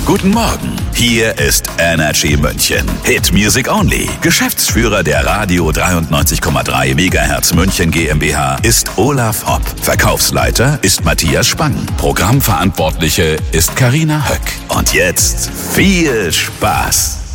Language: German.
Guten Morgen, hier ist Energy München. Hit Music Only. Geschäftsführer der Radio 93,3 MHz München GmbH ist Olaf Hopp. Verkaufsleiter ist Matthias Spang. Programmverantwortliche ist Carina Höck. Und jetzt viel Spaß.